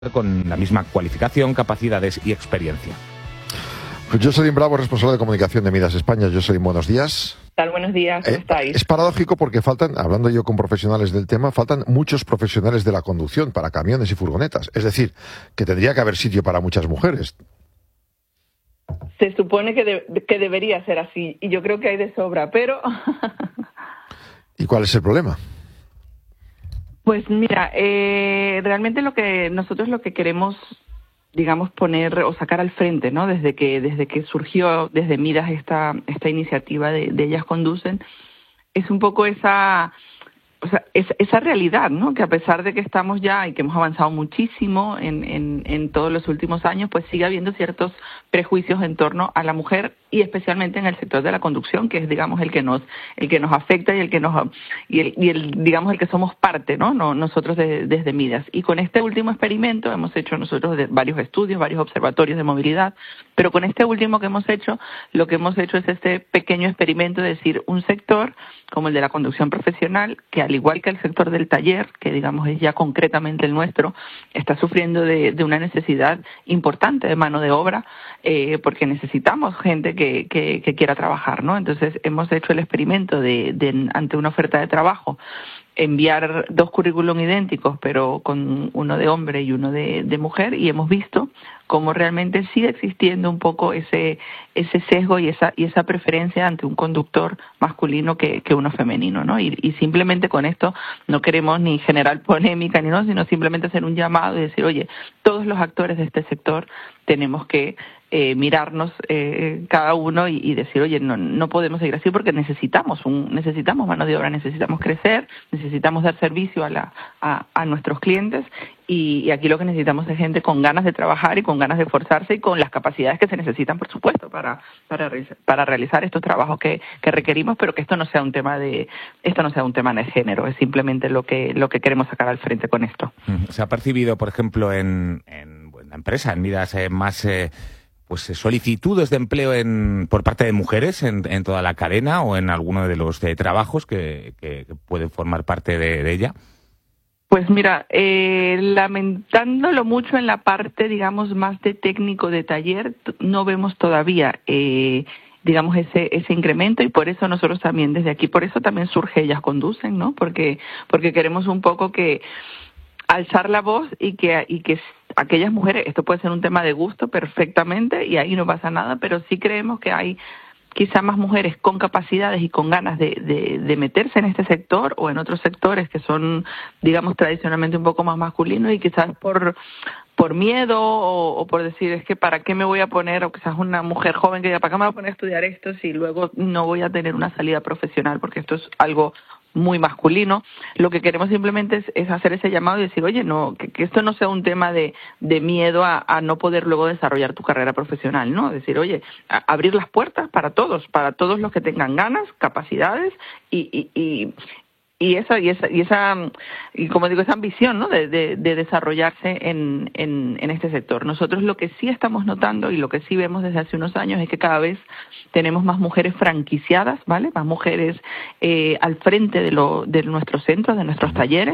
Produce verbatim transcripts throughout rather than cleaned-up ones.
con la misma cualificación, capacidades y experiencia. Pues Jocelyn Bravo, responsable de comunicación de Midas España. Jocelyn, buenos días. ¿Qué tal? Buenos días, ¿cómo eh, estáis? Es paradójico porque faltan, hablando yo con profesionales del tema, faltan muchos profesionales de la conducción para camiones y furgonetas. Es decir, que tendría que haber sitio para muchas mujeres. Se supone que, de, que debería ser así, y yo creo que hay de sobra, pero... ¿Y cuál es el problema? Pues mira, eh, realmente lo que nosotros lo que queremos, digamos, poner o sacar al frente, ¿no? Desde que desde que surgió desde Midas esta esta iniciativa de, de Ellas Conducen, es un poco esa, o sea, es, esa realidad, ¿no? Que a pesar de que estamos ya y que hemos avanzado muchísimo en, en, en todos los últimos años, pues sigue habiendo ciertos prejuicios en torno a la mujer y especialmente en el sector de la conducción, que es, digamos, el que nos el que nos afecta y el que nos y el, y el digamos el que somos parte, ¿no? no nosotros de, desde Midas. Y con este último experimento hemos hecho nosotros de varios estudios, varios observatorios de movilidad, pero con este último que hemos hecho, lo que hemos hecho es este pequeño experimento de decir un sector como el de la conducción profesional, que al igual que el sector del taller, que digamos es ya concretamente el nuestro, está sufriendo de, de una necesidad importante de mano de obra, eh, porque necesitamos gente que, que, que quiera trabajar, ¿no? Entonces hemos hecho el experimento de, de ante una oferta de trabajo, enviar dos currículum idénticos, pero con uno de hombre y uno de, de mujer, y hemos visto cómo realmente sigue existiendo un poco ese ese sesgo y esa y esa preferencia ante un conductor masculino que, que uno femenino, ¿no? Y, y simplemente con esto no queremos ni generar polémica ni no, sino simplemente hacer un llamado y decir, oye, todos los actores de este sector tenemos que eh, mirarnos eh, cada uno y, y decir, oye, no no podemos seguir así porque necesitamos un necesitamos mano de obra, necesitamos crecer, necesitamos dar servicio a la a, a nuestros clientes y, y aquí lo que necesitamos es gente con ganas de trabajar y con ganas de esforzarse y con las capacidades que se necesitan, por supuesto, para para para realizar estos trabajos que, que requerimos, pero que esto no sea un tema de esto no sea un tema de género, es simplemente lo que lo que queremos sacar al frente con esto. Se ha percibido, por ejemplo, en, en la empresa, en Midas, eh, más eh, pues solicitudes de empleo en por parte de mujeres en, en toda la cadena o en alguno de los de trabajos que, que, que pueden formar parte de, de ella. Pues mira, eh, lamentándolo mucho en la parte, digamos, más de técnico de taller, no vemos todavía, eh, digamos, ese ese incremento y por eso nosotros también desde aquí, por eso también surge Ellas Conducen, ¿no? Porque porque queremos un poco que alzar la voz y que y que aquellas mujeres, esto puede ser un tema de gusto perfectamente y ahí no pasa nada, pero sí creemos que hay quizá más mujeres con capacidades y con ganas de, de, de meterse en este sector o en otros sectores que son, digamos, tradicionalmente un poco más masculinos y quizás por por miedo o, o por decir, es que para qué me voy a poner, o quizás una mujer joven que diga, ¿para qué me voy a poner a estudiar esto si luego no voy a tener una salida profesional? Porque esto es algo muy masculino. Lo que queremos simplemente es, es hacer ese llamado y decir, oye, no, que, que esto no sea un tema de, de miedo a, a no poder luego desarrollar tu carrera profesional, ¿no? Decir, oye, a, abrir las puertas para todos, para todos los que tengan ganas, capacidades y, y, y y esa y esa y esa y como digo esa ambición, ¿no? de, de, de desarrollarse en, en en este sector. Nosotros lo que sí estamos notando y lo que sí vemos desde hace unos años es que cada vez tenemos más mujeres franquiciadas, ¿vale? Más mujeres eh, al frente de lo de nuestros centros, de nuestros talleres.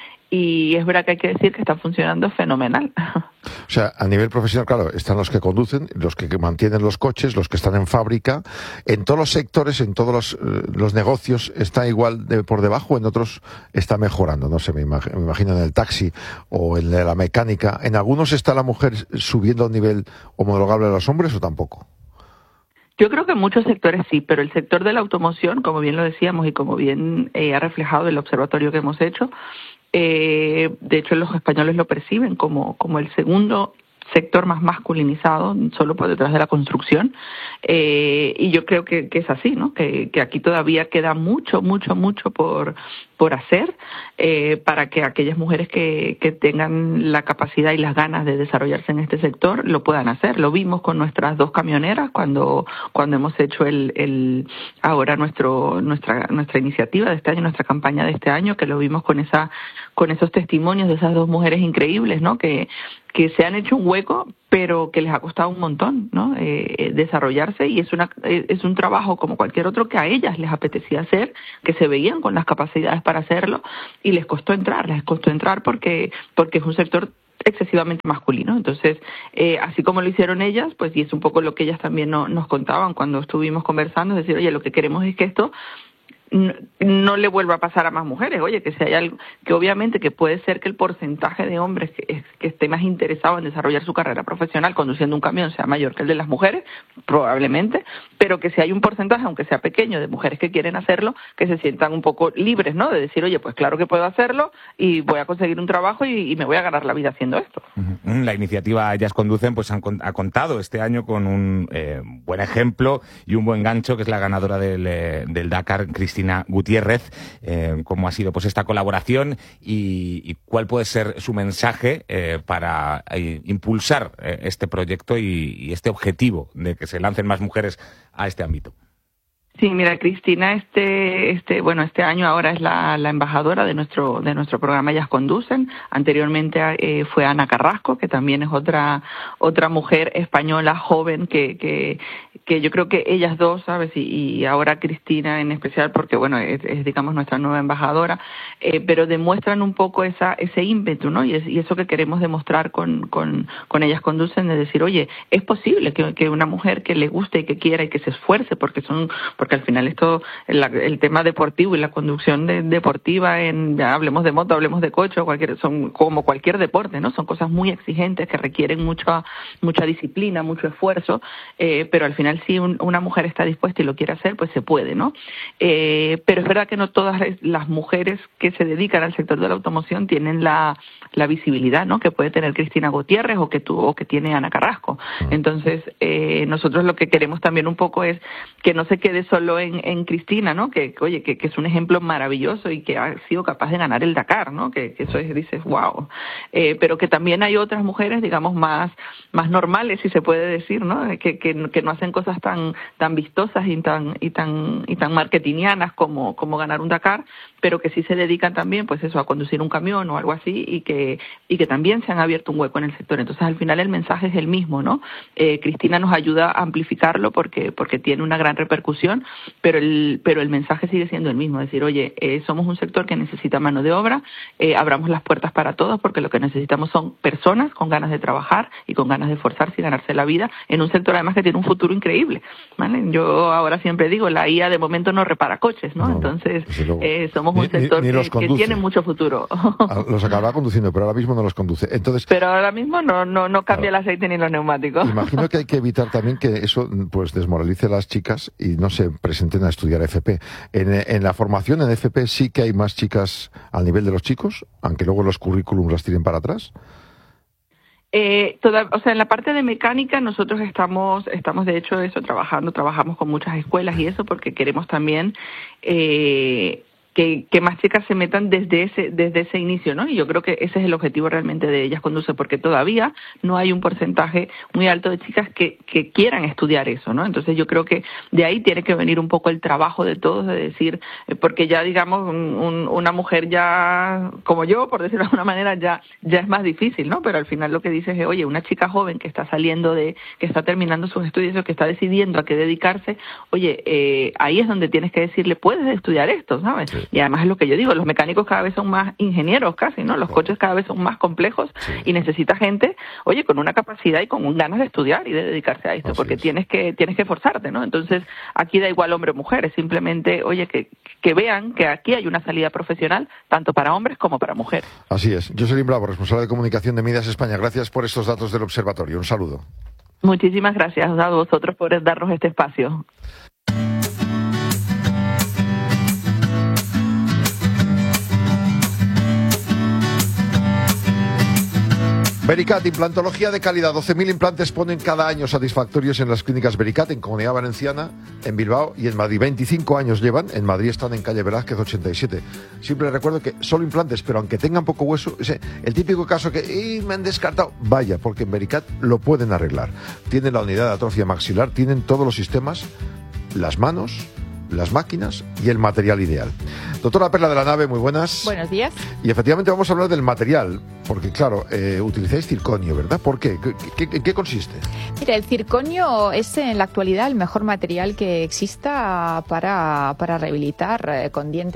Y es verdad que hay que decir que está funcionando fenomenal. O sea, a nivel profesional, claro, están los que conducen, los que mantienen los coches, los que están en fábrica. En todos los sectores, en todos los, los negocios, está igual de por debajo, en otros está mejorando. No sé, me imagino, me imagino en el taxi o en la mecánica. ¿En algunos está la mujer subiendo a un nivel homologable a los hombres o tampoco? Yo creo que en muchos sectores sí, pero el sector de la automoción, como bien lo decíamos y como bien eh, ha reflejado el observatorio que hemos hecho, Eh, de hecho, los españoles lo perciben como, como el segundo sector más masculinizado, solo por detrás de la construcción, eh, y yo creo que, que es así, ¿no? Que, que aquí todavía queda mucho, mucho, mucho por por hacer eh, para que aquellas mujeres que, que tengan la capacidad y las ganas de desarrollarse en este sector lo puedan hacer. Lo vimos con nuestras dos camioneras cuando cuando hemos hecho el, el ahora nuestro nuestra nuestra iniciativa de este año, nuestra campaña de este año, que lo vimos con esa con esos testimonios de esas dos mujeres increíbles, ¿no? Que que se han hecho un hueco, pero que les ha costado un montón, ¿no? Eh, desarrollarse y es una es un trabajo como cualquier otro que a ellas les apetecía hacer, que se veían con las capacidades para hacerlo y les costó entrar, les costó entrar porque porque es un sector excesivamente masculino. Entonces, eh, así como lo hicieron ellas, pues, y es un poco lo que ellas también no, nos contaban cuando estuvimos conversando, es decir, oye, lo que queremos es que esto no, no le vuelva a pasar a más mujeres. Oye, que si hay algo, que obviamente que puede ser que el porcentaje de hombres que, que esté más interesado en desarrollar su carrera profesional conduciendo un camión sea mayor que el de las mujeres, probablemente, pero que si hay un porcentaje, aunque sea pequeño, de mujeres que quieren hacerlo, que se sientan un poco libres, ¿no? De decir, oye, pues claro que puedo hacerlo y voy a conseguir un trabajo y, y me voy a ganar la vida haciendo esto. La iniciativa Ellas Conducen pues han, ha contado este año con un eh, buen ejemplo y un buen gancho, que es la ganadora del, eh, del Dakar, Cristina Gutiérrez. Eh, ¿Cómo ha sido pues esta colaboración y, y cuál puede ser su mensaje eh, para eh, impulsar eh, este proyecto y, y este objetivo de que se lancen más mujeres a este ámbito? Sí, mira, Cristina, este, este, bueno, este año ahora es la, la embajadora de nuestro, de nuestro programa Ellas Conducen. Anteriormente eh, fue Ana Carrasco, que también es otra, otra mujer española joven que, que, que yo creo que ellas dos, ¿sabes? Y, y ahora Cristina en especial, porque bueno, es, es digamos nuestra nueva embajadora, eh, pero demuestran un poco esa, ese ímpetu, ¿no? Y, es, y eso que queremos demostrar con, con, con Ellas Conducen, de decir, oye, es posible que, que una mujer que le guste y que quiera y que se esfuerce, porque son, porque al final esto, el, el tema deportivo y la conducción de, deportiva, en, ya hablemos de moto, hablemos de coche, o cualquier, son como cualquier deporte, ¿no? Son cosas muy exigentes que requieren mucha, mucha disciplina, mucho esfuerzo, eh, pero al final si un, una mujer está dispuesta y lo quiere hacer, pues se puede, ¿no? Eh, pero es verdad que no todas las mujeres que se dedican al sector de la automoción tienen la, la visibilidad, ¿no? Que puede tener Cristina Gutiérrez o que tuvo, o que tiene Ana Carrasco. Entonces, eh, nosotros lo que queremos también un poco es que no se quede solo en, en Cristina, ¿no? Que, oye, que, que es un ejemplo maravilloso y que ha sido capaz de ganar el Dakar, ¿no? Que, que eso es, dices, wow. Eh, pero que también hay otras mujeres, digamos, más, más normales, si se puede decir, ¿no? Que, que, que no hacen cosas tan, tan vistosas y tan, y tan, y tan marketingianas como, como ganar un Dakar, pero que sí se dedican también, pues eso, a conducir un camión o algo así, y que, y que también se han abierto un hueco en el sector. Entonces, al final el mensaje es el mismo, ¿no? Eh, Cristina nos ayuda a amplificarlo porque, porque tiene una gran repercusión, pero el, pero el mensaje sigue siendo el mismo, es decir, oye, eh, somos un sector que necesita mano de obra, eh, abramos las puertas para todos, porque lo que necesitamos son personas con ganas de trabajar y con ganas de esforzarse y ganarse la vida en un sector además que tiene un futuro increíble, ¿vale? Yo ahora siempre digo, la I A de momento no repara coches, ¿no? no Entonces, eh, somos un ni, sector ni, ni que, que tiene mucho futuro. Los acabará conduciendo, pero ahora mismo no los conduce. Entonces, pero ahora mismo no, no, no cambia claro. el aceite ni los neumáticos. Imagino que hay que evitar también que eso pues desmoralice a las chicas y no se presenten a estudiar F P. En, en la formación en F P sí que hay más chicas al nivel de los chicos, aunque luego los currículums las tiren para atrás. Eh, toda, o sea, en la parte de mecánica nosotros estamos, estamos de hecho eso trabajando, trabajamos con muchas escuelas y eso porque queremos también eh, que, que más chicas se metan desde ese, desde ese inicio, ¿no? Y yo creo que ese es el objetivo realmente de Ellas Conducen, porque todavía no hay un porcentaje muy alto de chicas que, que quieran estudiar eso, ¿no? Entonces yo creo que de ahí tiene que venir un poco el trabajo de todos, de decir, porque ya digamos, un, un, una mujer ya, como yo, por decirlo de alguna manera, ya, ya es más difícil, ¿no? Pero al final lo que dices es, oye, una chica joven que está saliendo de, que está terminando sus estudios o que está decidiendo a qué dedicarse, oye, eh, ahí es donde tienes que decirle, puedes estudiar esto, ¿sabes? Sí. Y además es lo que yo digo, los mecánicos cada vez son más ingenieros casi, ¿no? Los sí. coches cada vez son más complejos sí. y necesita gente, oye, con una capacidad y con ganas de estudiar y de dedicarse a esto, Así porque es. tienes que tienes que esforzarte, ¿no? Entonces, aquí da igual hombre o mujer, es simplemente, oye, que, que vean que aquí hay una salida profesional tanto para hombres como para mujeres. Así es. Jocelyn Bravo, responsable de comunicación de Midas España. Gracias por estos datos del observatorio. Un saludo. Muchísimas gracias a vosotros por darnos este espacio. Vericat, implantología de calidad. doce mil implantes ponen cada año satisfactorios en las clínicas Vericat, en Comunidad Valenciana, en Bilbao y en Madrid. veinticinco años llevan. En Madrid están en calle Velázquez ochenta y siete. Siempre recuerdo que solo implantes, pero aunque tengan poco hueso, ese, el típico caso que ¡eh, me han descartado! Vaya, porque en Vericat lo pueden arreglar. Tienen la unidad de atrofia maxilar, tienen todos los sistemas, las manos, las máquinas y el material ideal. Doctora Perla de la Nave, muy buenas. Buenos días. Y efectivamente vamos a hablar del material, porque claro, eh, utilizáis circonio, ¿verdad? ¿Por qué? ¿Qué, qué? ¿Qué consiste? Mira, el circonio es en la actualidad el mejor material que exista para, para rehabilitar eh, con dientes.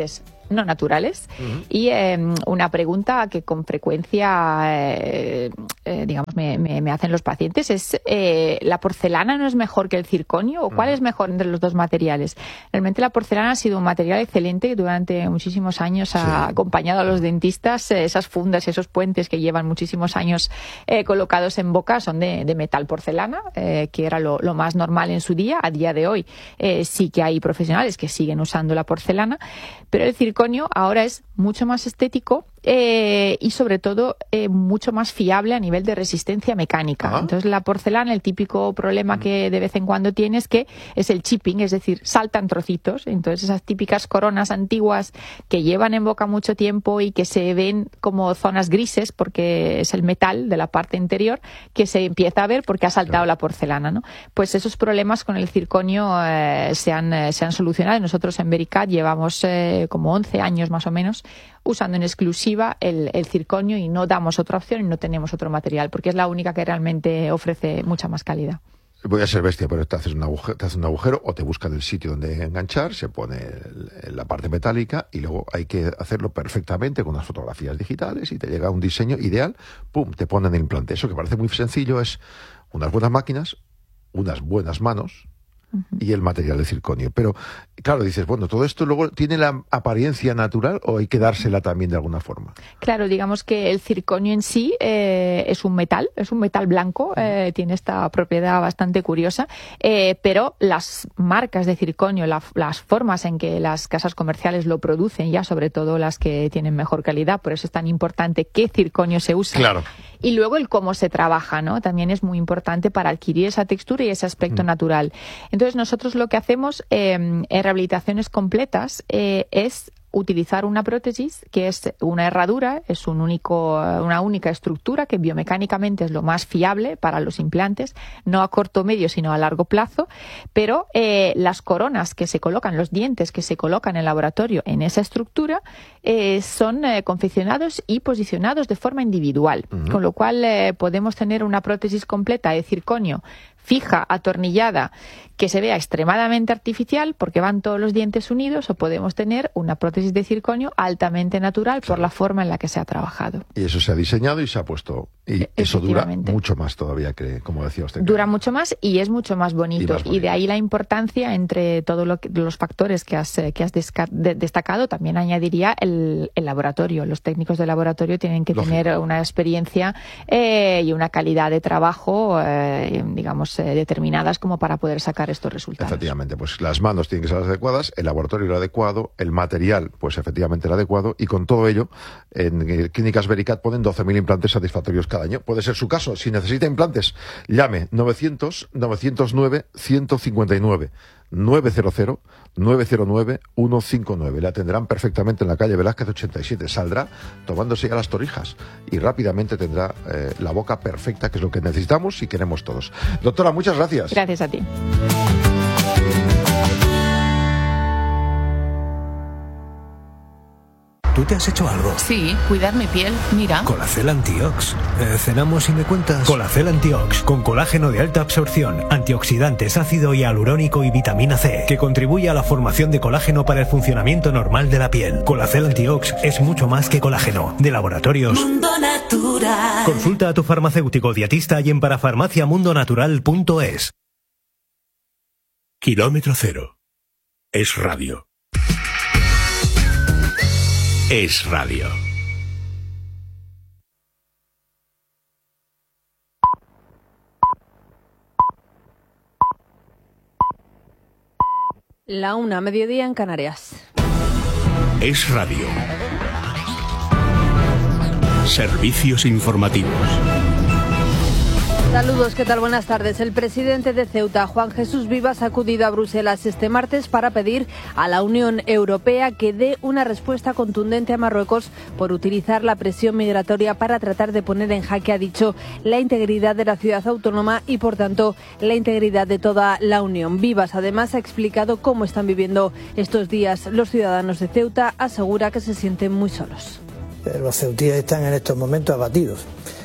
no naturales. Uh-huh. Y eh, una pregunta que con frecuencia, eh, eh, digamos, me, me, me hacen los pacientes es, eh, ¿la porcelana no es mejor que el circonio? ¿O cuál uh-huh. es mejor entre los dos materiales? Realmente la porcelana ha sido un material excelente que durante muchísimos años sí. ha acompañado a los dentistas. Eh, esas fundas, esos puentes que llevan muchísimos años eh, colocados en boca son de, de metal porcelana, eh, que era lo, lo más normal en su día. A día de hoy eh, sí que hay profesionales que siguen usando la porcelana, pero el circonio ahora es mucho más estético eh, y sobre todo eh, mucho más fiable a nivel de resistencia mecánica. Ajá. Entonces la porcelana, el típico problema que de vez en cuando tiene es que es el chipping, es decir, saltan trocitos. Entonces esas típicas coronas antiguas que llevan en boca mucho tiempo y que se ven como zonas grises porque es el metal de la parte interior que se empieza a ver porque ha saltado claro. la porcelana, ¿no? Pues esos problemas con el circonio eh, se, han, eh, se han solucionado. Nosotros en Vericat llevamos eh, como once años más o menos usando en exclusiva el, el circonio y no damos otra opción y no tenemos otro material porque es la única que realmente ofrece mucha más calidad. Voy a ser bestia, pero te haces un agujero, te haces un agujero o te buscan el sitio donde enganchar, se pone el, la parte metálica y luego hay que hacerlo perfectamente con unas fotografías digitales y te llega un diseño ideal, pum, te ponen el implante. Eso que parece muy sencillo es unas buenas máquinas, unas buenas manos y el material de circonio. Pero, claro, dices, bueno, ¿todo esto luego tiene la apariencia natural o hay que dársela también de alguna forma? Claro, digamos que el circonio en sí eh, es un metal, es un metal blanco, eh, tiene esta propiedad bastante curiosa, eh, pero las marcas de circonio, la, las formas en que las casas comerciales lo producen, ya sobre todo las que tienen mejor calidad, por eso es tan importante qué circonio se usa. Claro. Y luego el cómo se trabaja, ¿no? También es muy importante para adquirir esa textura y ese aspecto mm. natural. Entonces nosotros lo que hacemos eh, en rehabilitaciones completas eh, es utilizar una prótesis que es una herradura, es un único, una única estructura que biomecánicamente es lo más fiable para los implantes, no a corto medio sino a largo plazo, pero eh, las coronas que se colocan, los dientes que se colocan en el laboratorio en esa estructura eh, son eh, confeccionados y posicionados de forma individual, uh-huh. con lo cual eh, podemos tener una prótesis completa de circonio fija, atornillada, que se vea extremadamente artificial porque van todos los dientes unidos, o podemos tener una prótesis de circonio altamente natural por la forma en la que se ha trabajado. Y eso se ha diseñado y se ha puesto. Y eso dura mucho más todavía, que, como decía usted. Dura mucho más y es mucho más bonito. Y, más bonito. Y de ahí la importancia entre todos lo los factores que has, que has desca- de, destacado. También añadiría el, el laboratorio. Los técnicos de laboratorio tienen que Lógico. tener una experiencia eh, y una calidad de trabajo, eh, digamos, eh, determinadas como para poder sacar estos resultados. Efectivamente, pues las manos tienen que ser las adecuadas, el laboratorio lo adecuado, el material, pues efectivamente el adecuado, y con todo ello, en Clínicas Vericat ponen doce mil implantes satisfactorios cada año. Puede ser su caso. Si necesita implantes, llame novecientos, novecientos nueve, ciento cincuenta y nueve, nueve cero cero, nueve cero nueve, uno cinco nueve. La atenderán perfectamente en la calle Velázquez ochenta y siete. Saldrá tomándose ya las torrijas y rápidamente tendrá eh, la boca perfecta, que es lo que necesitamos y queremos todos. Doctora, muchas gracias. Gracias a ti. ¿Tú te has hecho algo? Sí, cuidar mi piel, mira. Colacel Antiox. Eh, ¿Cenamos y me cuentas? Colacel Antiox, con colágeno de alta absorción, antioxidantes, ácido hialurónico y vitamina C, que contribuye a la formación de colágeno para el funcionamiento normal de la piel. Colacel Antiox es mucho más que colágeno. De Laboratorios Mundo Natural. Consulta a tu farmacéutico dietista y en parafarmacia mundo natural punto es. Kilómetro Cero. Es radio. Es radio. La una, mediodía en Canarias. Es radio. Servicios informativos. Saludos, ¿qué tal? Buenas tardes. El presidente de Ceuta, Juan Jesús Vivas, ha acudido a Bruselas este martes para pedir a la Unión Europea que dé una respuesta contundente a Marruecos por utilizar la presión migratoria para tratar de poner en jaque, ha dicho, la integridad de la ciudad autónoma y, por tanto, la integridad de toda la Unión. Vivas, además, ha explicado cómo están viviendo estos días los ciudadanos de Ceuta. Asegura que se sienten muy solos. Los ceutíes están en estos momentos abatidos.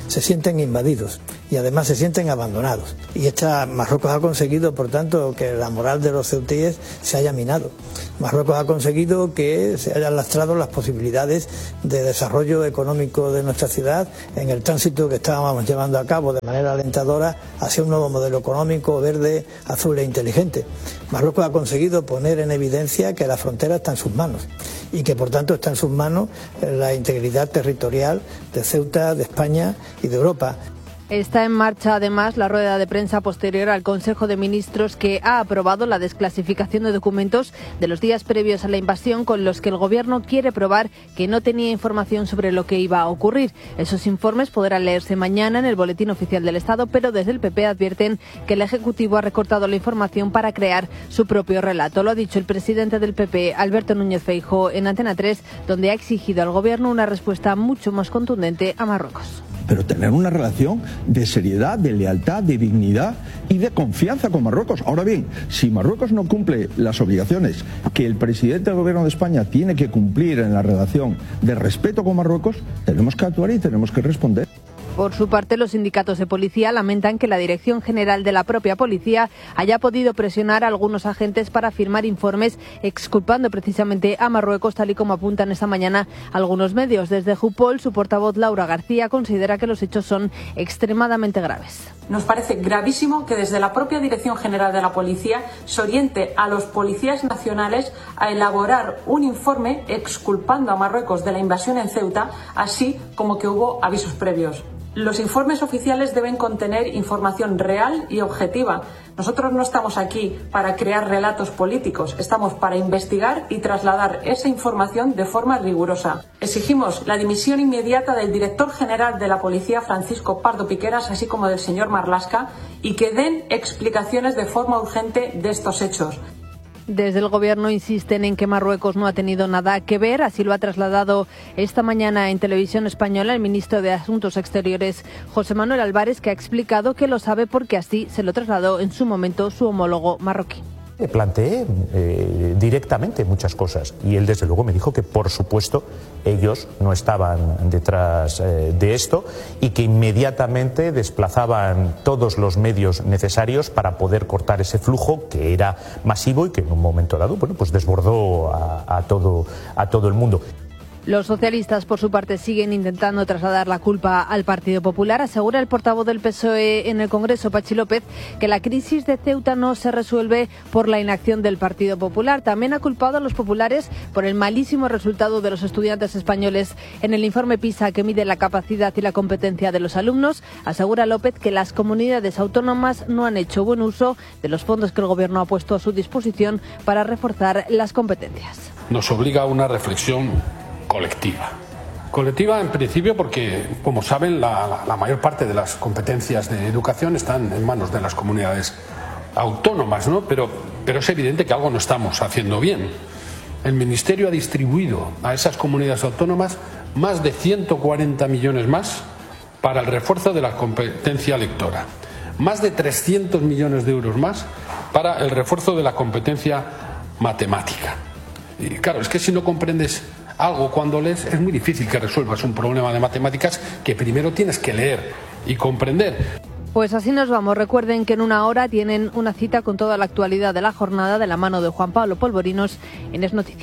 se sienten invadidos y además se sienten abandonados. Y esta, Marruecos ha conseguido, por tanto, que la moral de los ceutíes se haya minado. Marruecos ha conseguido que se hayan lastrado las posibilidades de desarrollo económico de nuestra ciudad en el tránsito que estábamos llevando a cabo de manera alentadora hacia un nuevo modelo económico verde, azul e inteligente. Marruecos ha conseguido poner en evidencia que la frontera está en sus manos y que por tanto está en sus manos la integridad territorial de Ceuta, de España y de Europa. Está en marcha, además, la rueda de prensa posterior al Consejo de Ministros que ha aprobado la desclasificación de documentos de los días previos a la invasión con los que el Gobierno quiere probar que no tenía información sobre lo que iba a ocurrir. Esos informes podrán leerse mañana en el Boletín Oficial del Estado, pero desde el P P advierten que el Ejecutivo ha recortado la información para crear su propio relato. Lo ha dicho el presidente del P P, Alberto Núñez Feijóo, en Antena tres, donde ha exigido al Gobierno una respuesta mucho más contundente a Marruecos. Pero tener una relación de seriedad, de lealtad, de dignidad y de confianza con Marruecos. Ahora bien, si Marruecos no cumple las obligaciones que el presidente del Gobierno de España tiene que cumplir en la relación de respeto con Marruecos, tenemos que actuar y tenemos que responder. Por su parte, los sindicatos de policía lamentan que la Dirección General de la propia policía haya podido presionar a algunos agentes para firmar informes exculpando precisamente a Marruecos, tal y como apuntan esta mañana algunos medios. Desde Jupol, su portavoz Laura García considera que los hechos son extremadamente graves. Nos parece gravísimo que desde la propia Dirección General de la Policía se oriente a los policías nacionales a elaborar un informe exculpando a Marruecos de la invasión en Ceuta, así como que hubo avisos previos. Los informes oficiales deben contener información real y objetiva. Nosotros no estamos aquí para crear relatos políticos, estamos para investigar y trasladar esa información de forma rigurosa. Exigimos la dimisión inmediata del director general de la Policía, Francisco Pardo Piqueras, así como del señor Marlaska, y que den explicaciones de forma urgente de estos hechos. Desde el Gobierno insisten en que Marruecos no ha tenido nada que ver, así lo ha trasladado esta mañana en Televisión Española el ministro de Asuntos Exteriores, José Manuel Álvarez, que ha explicado que lo sabe porque así se lo trasladó en su momento su homólogo marroquí. Le planteé eh, directamente muchas cosas y él desde luego me dijo que por supuesto ellos no estaban detrás eh, de esto y que inmediatamente desplazaban todos los medios necesarios para poder cortar ese flujo que era masivo y que en un momento dado bueno, pues desbordó a, a, todo, a todo el mundo. Los socialistas, por su parte, siguen intentando trasladar la culpa al Partido Popular. Asegura el portavoz del P S O E en el Congreso, Pachi López, que la crisis de Ceuta no se resuelve por la inacción del Partido Popular. También ha culpado a los populares por el malísimo resultado de los estudiantes españoles en el informe PISA que mide la capacidad y la competencia de los alumnos. Asegura López que las comunidades autónomas no han hecho buen uso de los fondos que el Gobierno ha puesto a su disposición para reforzar las competencias. Nos obliga a una reflexión colectiva. Colectiva en principio porque, como saben, la, la, la mayor parte de las competencias de educación están en manos de las comunidades autónomas, ¿no? Pero, pero es evidente que algo no estamos haciendo bien. El Ministerio ha distribuido a esas comunidades autónomas más de ciento cuarenta millones más para el refuerzo de la competencia lectora, más de trescientos millones de euros más para el refuerzo de la competencia matemática. Y claro, es que si no comprendes algo cuando lees, es muy difícil que resuelvas un problema de matemáticas que primero tienes que leer y comprender. Pues así nos vamos. Recuerden que en una hora tienen una cita con toda la actualidad de la jornada de la mano de Juan Pablo Polvorinos en Es Noticia.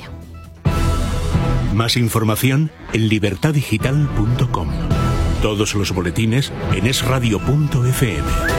Más información en libertad digital punto com. Todos los boletines en es radio punto efe eme.